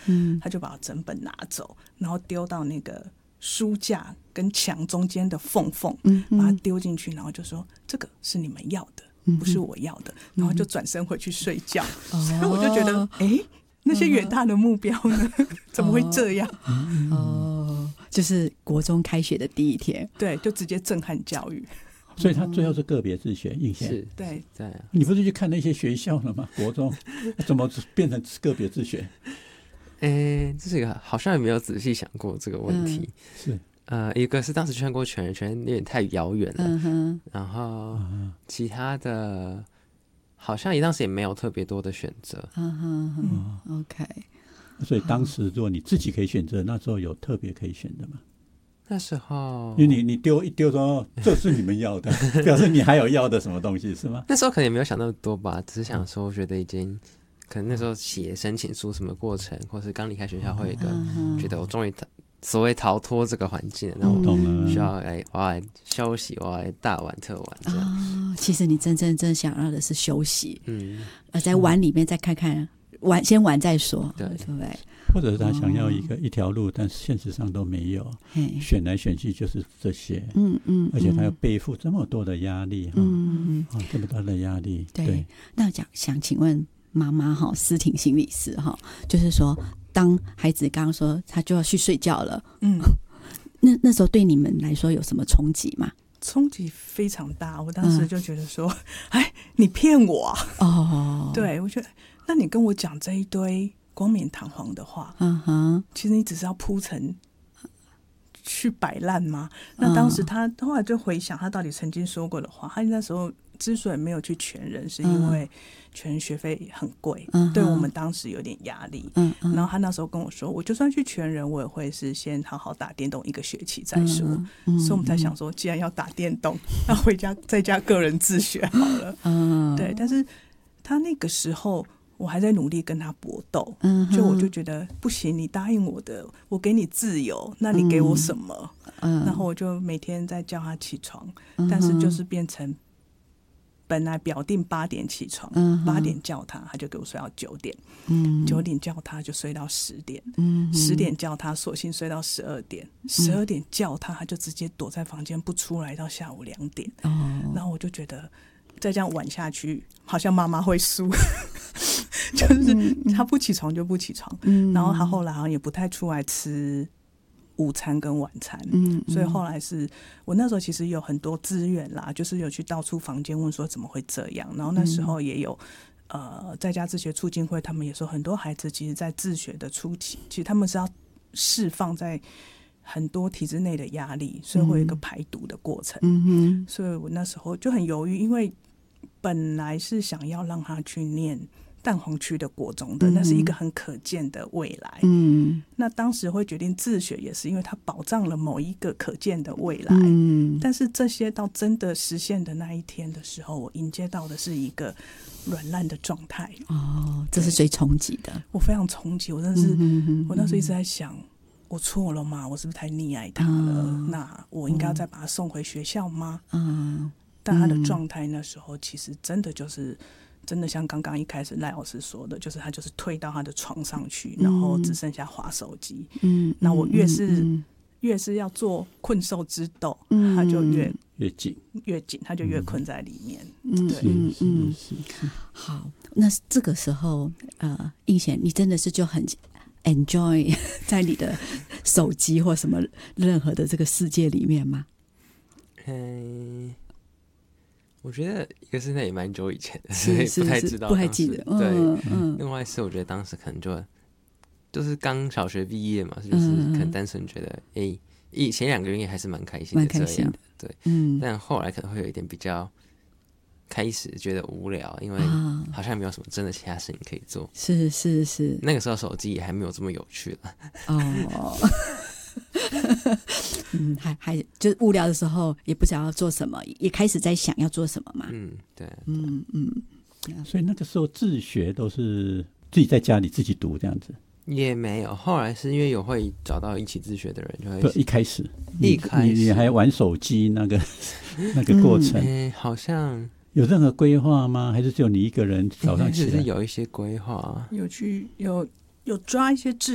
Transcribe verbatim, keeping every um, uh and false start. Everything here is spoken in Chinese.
嗯， 他就把整本拿走，然后丢到那个书架跟墙中间的缝缝， 嗯， 把它丢进去，然后就说这个是你们要的，不是我要的，然后就转身回去睡觉。 嗯、 所以我就觉得，哎、欸，那些远大的目标呢，嗯、怎么会这样？ 哦，就是国中开学的第一天， 对，就直接震撼教育。 所以他最后是个别自学，应宪是， 对， 对。 你不是去看那些学校了吗？国中怎么变成个别自学？ 哎、欸，这是一个好像也没有仔细想过这个问题。 嗯、是， 呃，一个是当时去看过全人，全人有点太遥远了， 嗯、 然后其他的好像也当时也没有特别多的选择。 嗯哼、嗯、，OK。 所以当时如果你自己可以选择，那时候有特别可以选的吗？ 那时候， 因为你你丢一丢说这是你们要的，表示你还有要的什么东西是吗？ 那时候可能也没有想那么多吧，只是想说，我觉得已经可能那时候写申请书什么过程，或是刚离开学校会有一个、嗯、觉得我终于所谓逃脱这个环境了，那我需要来我要来休息，我要来大玩特玩这样、 哦。其实你真正真想要的是休息， 嗯， 呃，在玩里面再看看，玩先玩再说， 对对不对？ 或者是他想要一个、哦、一条路，但是现实上都没有，选来选去就是这些， 嗯嗯， 而且他要背负这么多的压力， 嗯嗯、哦，这么大的压力， 对。 对， 那讲想请问妈妈哈，思婷心理师哈，就是说，当孩子刚刚说他就要去睡觉了， 嗯， 那那时候对你们来说有什么冲击吗？ 冲击非常大，我当时就觉得说，哎、嗯，你骗我啊！ 哦， 对，我觉得，那你跟我讲这一堆冠冕堂皇的话， 嗯哼， 其实你只是要铺陈去摆烂吗？那当时他后来就回想他到底曾经说过的话，他那时候之所以没有去全人，是因为全人学费很贵，嗯、对我们当时有点压力。嗯嗯、然后他那时候跟我说，我就算去全人，我也会是先好好打电动一个学期再说。嗯嗯、所以我们才想说，既然要打电动，那回家在家个人自学好了。嗯、对，但是他那个时候。我还在努力跟他搏斗，嗯，就我就觉得不行，你答应我的，我给你自由，那你给我什么？嗯，然后我就每天在叫他起床，嗯、但是就是变成本来表定八点起床，嗯，八点叫他，他就给我睡到九点，嗯，九点叫他就睡到十点，嗯，十点叫他索性睡到十二点，十二点叫他，他就直接躲在房间不出来到下午两点，哦，然后我就觉得再这样玩下去，好像妈妈会输。就是他不起床就不起床，嗯、然后他后来好像也不太出来吃午餐跟晚餐，嗯嗯、所以后来是我那时候其实有很多资源啦，就是有去到处房间问说怎么会这样，然后那时候也有、嗯、呃在家自学促进会，他们也说很多孩子其实在自学的初期，其实他们是要释放在很多体制内的压力，所以会有一个排毒的过程，嗯嗯、所以我那时候就很犹豫，因为本来是想要让他去念蛋黄区的国中的，那是一个很可见的未来。嗯，那当时会决定自学，也是因为它保障了某一个可见的未来。嗯，但是这些到真的实现的那一天的时候，我迎接到的是一个软烂的状态。 哦，这是最冲击的。 我非常冲击，我真的是，嗯、我那时候一直在想，我错了吗？我是不是太溺爱他了？嗯、那我应该要再把他送回学校吗？嗯，但他的状态那时候其实真的就是。真的像刚刚一开始赖老师说的，就是他就是退到他的床上去，嗯、然后只剩下滑手机。嗯，那我越是、嗯、越是要做困兽之斗，嗯、他就越越紧越紧，他就越困在里面。 嗯， 对， 嗯嗯嗯。好，那这个时候，呃，映贤，你真的是就很 enjoy 在你的手机或什么任何的这个世界里面吗？ 嗯。我觉得一个是那也蛮久以前的，所以不太知道， 不太记得。 对， 嗯嗯、 另外是我觉得当时可能就就是刚小学毕业嘛，就是可能单纯觉得，哎、嗯，以、欸、前两个月也还是蛮开心的，这样，对，嗯。但后来可能会有一点比较开始觉得无聊，因为好像没有什么真的其他事情可以做。 是是是， 那个时候手机也还没有这么有趣了。哦。 嗯，还还就是无聊的时候也不知道要做什么，也开始在想要做什么嘛。 嗯，对， 嗯嗯。 所以那个时候自学都是自己在家里自己读这样子。 也没有，后来是因为有会找到一起自学的人，就会不一开始， 一开始你, 你还玩手机那个那个过程， 嗯欸、好像有任何规划吗？还是只有你一个人早上起来？ 是有一些规划， 有去有有抓一些志